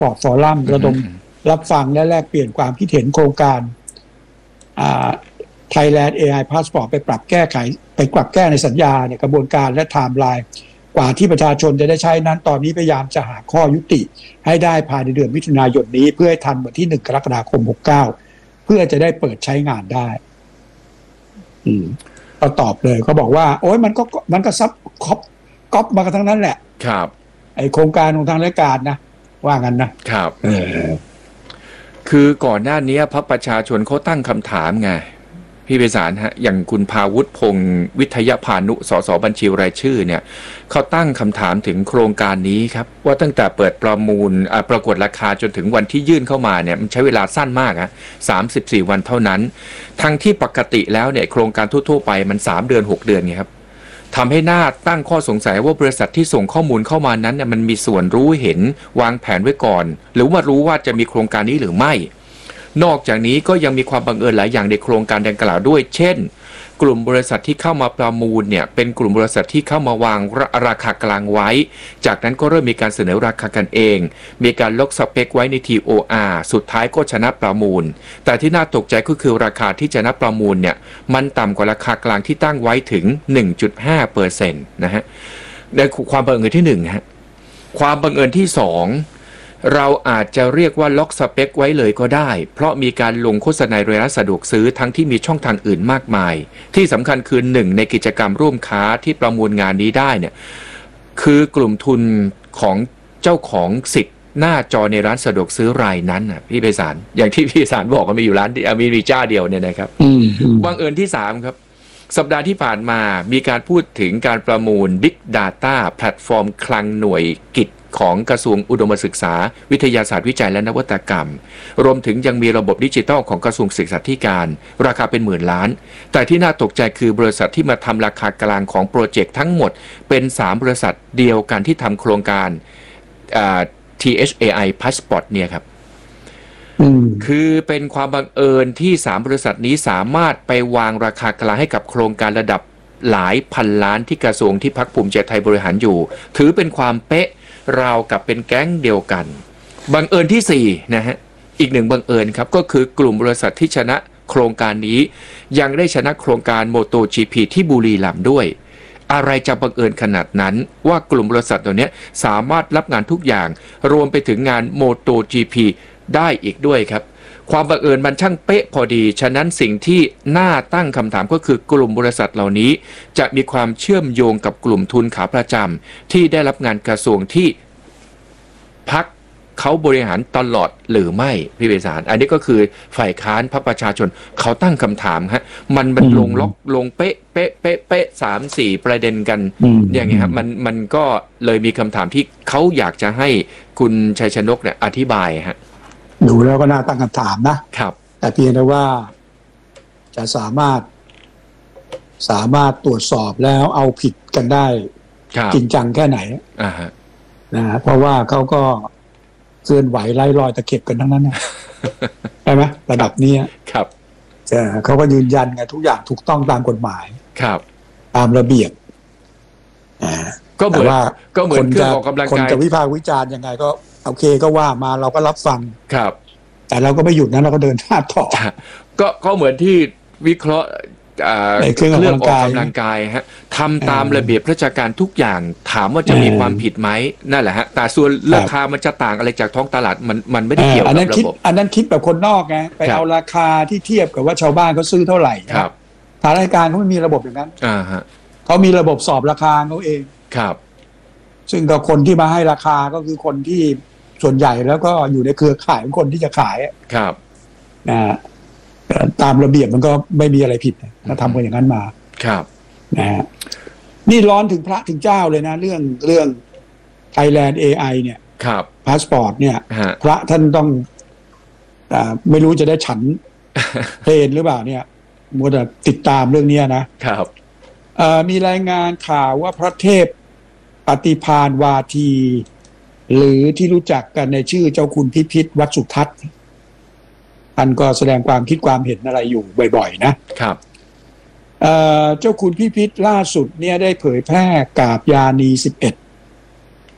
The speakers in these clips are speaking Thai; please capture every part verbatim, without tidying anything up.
ปอร์ตฟอรัมระดมรับฟังและแลกเปลี่ยนความคิดเห็นโครงการอ่า Thailand เอ ไอ Passport ไปปรับแก้ไขไปปรับแก้ในสัญญาเนี่ยกระบวนการและไทม์ไลน์กว่าที่ประชาชนจะได้ใช้นั้นตอนนี้พยายามจะหาข้อยุติให้ได้ภายในเดือนมิถุนายนนี้เพื่อให้ทันวันที่หนึ่งกรกฎาคมหกสิบเก้าเพื่อจะได้เปิดใช้งานได้อืมก็ตอบเลยเขาบอกว่าโอ้ยมันก็มันก็ซับคอปก๊อปมากันทั้งนั้นแหละครับไอโครงการของทางราชการนะว่างั้นนะครับเออคือก่อนหน้านี้พรรคประชาชนเขาตั้งคำถามไงพี่ไพศาลฮะอย่างคุณภาวุฒิพงศ์วิทยาพานุสสบัญชีรายชื่อเนี่ยเขาตั้งคำถามถึงโครงการนี้ครับว่าตั้งแต่เปิดประมูลปรากฏราคาจนถึงวันที่ยื่นเข้ามาเนี่ยมันใช้เวลาสั้นมากฮะสามสิบสี่วันเท่านั้นทั้งที่ปกติแล้วเนี่ยโครงการทั่วๆไปมันสามเดือนหกเดือนไงครับทำให้น่าตั้งข้อสงสัยว่าบริษัทที่ส่งข้อมูลเข้ามานั้นเนี่ยมันมีส่วนรู้เห็นวางแผนไว้ก่อนหรือว่ารู้ว่าจะมีโครงการนี้หรือไม่นอกจากนี้ก็ยังมีความบังเอิญหลายอย่างในโครงการดังกล่าวด้วยเช่นกลุ่มบริษัทที่เข้ามาประมูลเนี่ยเป็นกลุ่มบริษัทที่เข้ามาวางราคากลางไว้จากนั้นก็เริ่มมีการเสนอราคากันเองมีการล็อกสเปคไว้ใน ที โอ อาร์ สุดท้ายก็ชนะประมูลแต่ที่น่าตกใจก็คือราคาที่ชนะประมูลเนี่ยมันต่ำกว่าราคากลางที่ตั้งไว้ถึง หนึ่งจุดห้าเปอร์เซ็นต์ นะฮะในความบังเอิญที่หนึ่งฮะความบังเอิญที่สองเราอาจจะเรียกว่าล็อกสเปคไว้เลยก็ได้เพราะมีการลงโฆษณาในร้านสะดวกซื้อทั้งที่มีช่องทางอื่นมากมายที่สำคัญคือหนึ่งในกิจกรรมร่วมค้าที่ประมูลงานนี้ได้เนี่ยคือกลุ่มทุนของเจ้าของสิทธิ์หน้าจอในร้านสะดวกซื้อรายนั้นน่ะพี่ไพศาลอย่างที่พี่ไพศาลบอกว่ามีอยู่ร้านมีมีเจ้าเดียวเนี่ยนะครับบังเอิญที่สามครับสัปดาห์ที่ผ่านมามีการพูดถึงการประมูล Big Data แพลตฟอร์มคลังหน่วยกิจของกระทรวงอุดมศึกษาวิทยาศาสตร์วิจัยและนวัตกรรมรวมถึงยังมีระบบดิจิทัลของกระทรวงศึกษาธิการราคาเป็นหมื่นล้านแต่ที่น่าตกใจคือบริษัทที่มาทำราคากลางของโปรเจกต์ทั้งหมดเป็นสามบริษัทเดียวกันที่ทำโครงการ ที เอช เอ ไอ Passport เนี่ยครับคือเป็นความบังเอิญที่สามบริษัทนี้สามารถไปวางราคากลางให้กับโครงการระดับหลายพันล้านที่กระทรวงที่พรรคภูมิใจไทยบริหารอยู่ถือเป็นความเป๊ะราวกับเป็นแก๊งเดียวกันบังเอิญที่สี่นะฮะอีกหนึ่งบังเอิญครับก็คือกลุ่มบริษัทที่ชนะโครงการนี้ยังได้ชนะโครงการ MotoGP ที่บุรีรัมย์ด้วยอะไรจะบังเอิญขนาดนั้นว่ากลุ่มบริษัทตัวนี้สามารถรับงานทุกอย่างรวมไปถึงงาน MotoGP ได้อีกด้วยครับความบังเอิญมันช่างเป๊ะพอดีฉะนั้นสิ่งที่น่าตั้งคำถามก็คือกลุ่มบริษัทเหล่านี้จะมีความเชื่อมโยงกับกลุ่มทุนขาประจำที่ได้รับงานกระทรวงที่พรรคเขาบริหารตลอดหรือไม่พี่ไพศาลอันนี้ก็คือฝ่ายค้านพรรคประชาชนเขาตั้งคำถามฮะมันมันลงล็อกลงเป๊ะเป๊ะเป๊ะเป๊ะสามสี่ประเด็นกันอย่างเงี้ยครับมันมันก็เลยมีคำถามที่เขาอยากจะให้คุณชัยชนกเนี่ยอธิบายฮะดูแล้วก็น่าตั้งคำถามนะครับแต่เพียงแต่ว่าจะสามารถสามารถตรวจสอบแล้วเอาผิดกันได้จริงจังแค่ไหนอ่าฮะนะเพราะว่าเขาก็เคลื่อนไหวไล่รอยตะเข็บกันทั้งนั้นนะใช่ไหมระดับนี้ครับแต่เขาก็ยืนยันไงทุกอย่างถูกต้องตามกฎหมายครับตามระเบียบอ่าก็เหมือนว่าก็เหมือนเครื่องออกกำลังกายคนจะวิพากษ์วิจารณ์ยังไงก็โอเคก็ว่ามาเราก็รับฟังครับแต่เราก็ไม่หยุดนะเราก็เดินหน้าต่อก็ก็เหมือนที่วิเคราะห์เครื่องออกกำลังกายฮะทำตามระเบียบราชการทุกอย่างถามว่าจะมีความผิดไหมนั่นแหละฮะแต่ส่วนราคามันจะต่างอะไรจากท้องตลาดมันมันไม่ได้เกี่ยวกับระบบอันนั้นคิดแบบคนนอกไงไปเอาราคาที่เทียบกับว่าชาวบ้านเขาซื้อเท่าไหร่ครับทางราชการเขาไม่มีระบบอย่างนั้นอ่าฮะเขามีระบบสอบราคาเขาเองครับซึ่งก็คนที่มาให้ราคาก็คือคนที่ส่วนใหญ่แล้วก็อยู่ในเครือข่ายของคนที่จะขายครับนะตามระเบียบมันก็ไม่มีอะไรผิดถ้าทำกันอย่างนั้นมาครับนะฮะนี่ร้อนถึงพระถึงเจ้าเลยนะเรื่องเรื่อง Thailand เอ ไอ เนี่ยครับพาสปอร์ตเนี่ยพระท่านต้องอ่าไม่รู้จะได้ฉันเพลนหรือเปล่าเนี่ยมัวแต่ติดตามเรื่องนี้นะครับอ่ามีรายงานข่าวว่าพระเทพปฏิภาณวาทีหรือที่รู้จักกันในชื่อเจ้าคุณพิพิธวัดสุทัศน์ท่านก็แสดงความคิดความเห็นอะไรอยู่บ่อยๆนะครับเอ่อเจ้าคุณพิพิธล่าสุดเนี่ยได้เผยแพร่กาบยานีสิบเอ็ด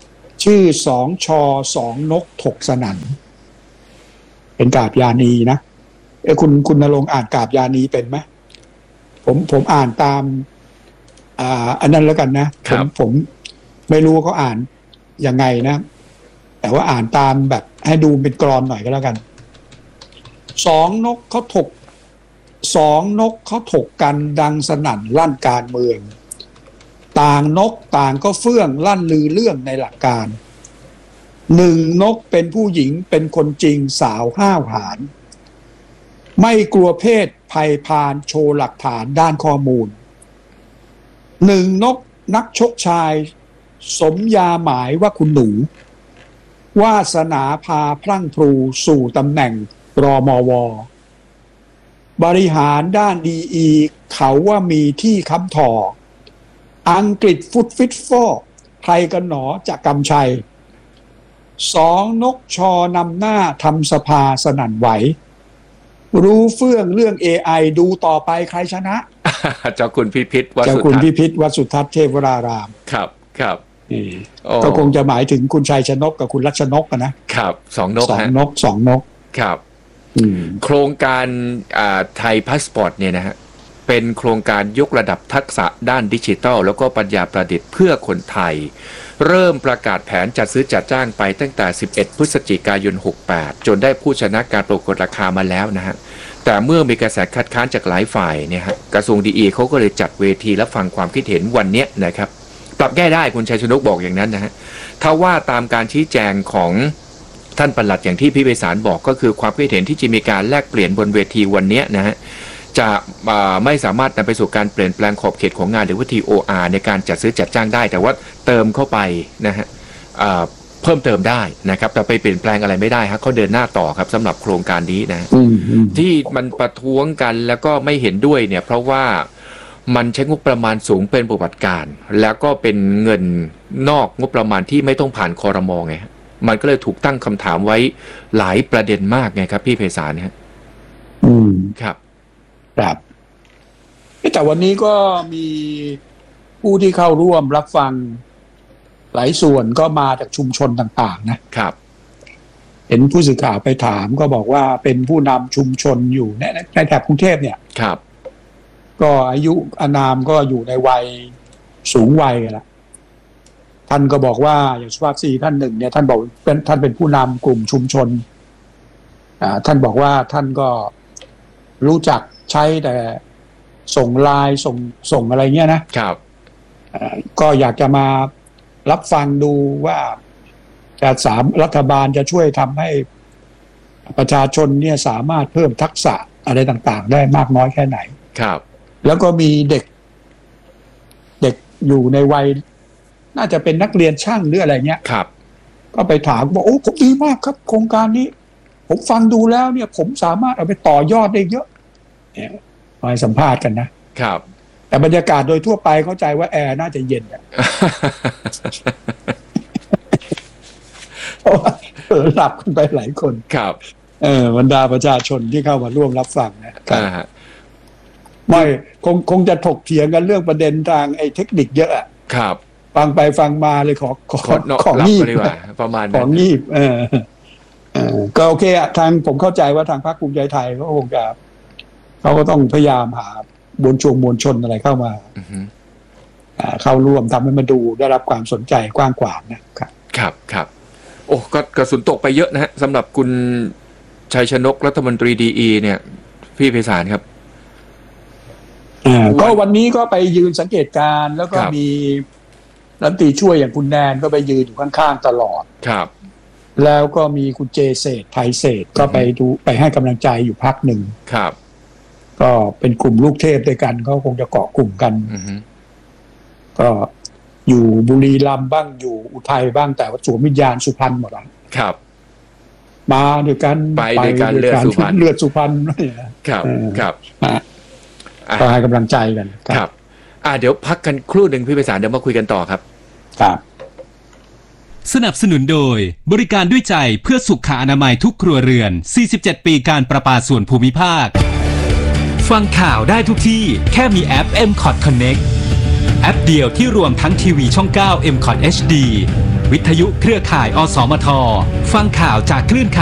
ชื่อสองชอสองนกถกสนั่นเป็นกาบยานีนะเอ้คุณคุณณรงค์อ่านกาบยานีเป็นไหมผมผมอ่านตามอ่าอันนั้นแล้วกันนะผมผมไม่รู้ว่าเขาอ่านยังไงนะแต่ว่าอ่านตามแบบให้ดูเป็นกลอนหน่อยก็แล้วกันสองนกเขาถกสองนกเขาถกกันดังสนั่นลั่นการเมืองต่างนกต่างก็เฟื่องลั่นลือเรื่องในหลักการหนึ่งนกเป็นผู้หญิงเป็นคนจริงสาวห้าวหาญไม่กลัวเพศภัยพานโชว์หลักฐานด้านข้อมูลหนึ่งนกนักชกชายสมยาหมายว่าคุณหนูวาสนาพาพลั่งพลูสู่ตำแหน่งรมวบริหารด้านดีอีเขาว่ามีที่ค้ำถออังกฤษฟุตฟิตฟอใครกันหนอจะกำชัยสองนกชอนำหน้าทำสภาสนั่นไหวรู้เฟื่องเรื่อง เอ ไอ ดูต่อไปใครชนะเจ้าคุณพิพิธวัดสุทัศน์เจ้าคุณพิพิธวัดสุทัศน์เทพวรารามครับครับก็คงจะหมายถึงคุณชัยชนกกับคุณรัชนกนะครับสองนกสองนกสองนกครับโครงการไทยพาสปอร์ตเนี่ยนะฮะเป็นโครงการยกระดับทักษะด้านดิจิทัลแล้วก็ปัญญาประดิษฐ์เพื่อคนไทยเริ่มประกาศแผนจัดซื้อจัดจ้างไปตั้งแต่สิบเอ็ดพฤศจิกายนหกสิบแปดจนได้ผู้ชนะการประกวดราคามาแล้วนะฮะแต่เมื่อมีกระแสคัดค้านจากหลายฝ่ายเนี่ยฮะกระทรวงดีอีเขาก็เลยจัดเวทีและฟังความคิดเห็นวันนี้นะครับปรับแก้ได้คุณชัยชนกบอกอย่างนั้นนะฮะถ้าว่าตามการชี้แจงของท่านปลัดอย่างที่พี่ไพศาลบอกก็คือความคิดเห็นที่จะมีการแลกเปลี่ยนบนเวทีวันนี้นะฮะจะไม่สามารถนำไปสู่การเปลี่ยนแปลงขอบเขตของงานหรือว่า ที โอ อาร์ ในการจัดซื้อจัดจ้างได้แต่ว่าเติมเข้าไปนะฮะเพิ่มเติมได้นะครับแต่ไปเปลี่ยนแปลงอะไรไม่ได้ฮะเขาเดินหน้าต่อครับสำหรับโครงการนี้นะที่มันประท้วงกันแล้วก็ไม่เห็นด้วยเนี่ยเพราะว่ามันใช้งบประมาณสูงเป็นปฏิบัติการแล้วก็เป็นเงินนอกงบประมาณที่ไม่ต้องผ่านครม.ไงมันก็เลยถูกตั้งคำถามไว้หลายประเด็นมากไงครับพี่ไพศาลเนี่ยอืมครับครับแต่วันนี้ก็มีผู้ที่เข้าร่วมรับฟังหลายส่วนก็มาจากชุมชนต่างๆนะครับเห็นผู้สื่อข่าวไปถามก็บอกว่าเป็นผู้นำชุมชนอยู่ในในแถบกรุงเทพเนี่ยครับก็อายุอานามก็อยู่ในวัยสูงวัยกันละท่านก็บอกว่าอย่างสุภาพสตรีท่านหนึ่งเนี่ยท่านบอกเป็นท่านเป็นผู้นำกลุ่มชุมชนอ่าท่านบอกว่าท่านก็รู้จักใช้แต่ส่งไลน์ส่งส่งอะไรเงี้ยนะครับก็อยากจะมารับฟังดูว่าจะสามรัฐบาลจะช่วยทำให้ประชาชนเนี่ยสามารถเพิ่มทักษะอะไรต่างๆได้มากน้อยแค่ไหนครับแล้วก็มีเด็กเด็กอยู่ในวัยน่าจะเป็นนักเรียนช่างหรืออะไรเงี้ยครับก็ไปถามบอกโอ้ผมดีมากครับโครงการนี้ผมฟังดูแล้วเนี่ยผมสามารถเอาไปต่อยอดได้เยอะเนี่ยมาสัมภาษณ์กันนะครับแต่บรรยากาศโดยทั่วไปเข้าใจว่าแอร์น่าจะเย็นอ่ะเพราะว่าเออหลับกันไปหลายคนครับเออบรรดาประชาชนที่เข้ามาร่วมรับฟังนะครับไม่คงคงจะถกเถียงกันเรื่องประเด็นทางไอ้เทคนิคเยอะอ่ะครับฟังไปฟังมาเลยขอขอของงีบประมาณของงีบเออเออก็โอเคอ่ะทางผมเข้าใจว่าทางพรรคภูมิใจไทยก็คงจะเขาก็ต้องพยายามหาบนชงมวลชนอะไรเข้ามาเข้าร่วมทำให้มาดูได้รับความสนใจกว้างขวางนะครับครับครับโอ้ก็กระสุนตกไปเยอะนะฮะสำหรับคุณชัยชนกรัฐมนตรีดีอีเนี่ยพี่ไพศาลครับอ่าก็วันนี้ก็ไปยืนสังเกตการแล้วก็มีรัฐมนตรีช่วยอย่างคุณแนนก็ไปยืนอยู่ข้างๆตลอดครับแล้วก็มีคุณเจเศษไทยเศษก็ไปดูไปให้กำลังใจอยู่พักหนึ่งครับก็เป็นกลุ่มลูกเทพด้วยกันเขาคงจะเกาะกลุ่มกันก็อยู่บุรีรัมย์บ้างอยู่อุทัยบ้างแต่ว่าสวมวิญญาณสุพรรณหมดแล้วครับมาด้วยกันไปด้วยกันเลือดสุพรรณเลือดสุพรรณครับครับก็ให้กำลังใจกันครับอ่าเดี๋ยวพักกันครู่หนึ่งพี่ไพศาลเดี๋ยวมาคุยกันต่อครับครับสนับสนุนโดยบริการด้วยใจเพื่อสุขอนามัยทุกครัวเรือนสี่สิบเจ็ดปีการประปาส่วนภูมิภาคฟังข่าวได้ทุกที่แค่มีแอป เอ็ม คอท Connect แอปเดียวที่รวมทั้งทีวีช่อง เก้า เอ็ม คอท เอช ดี วิทยุเครือข่ายอสมทฟังข่าวจากคลื่นข่าว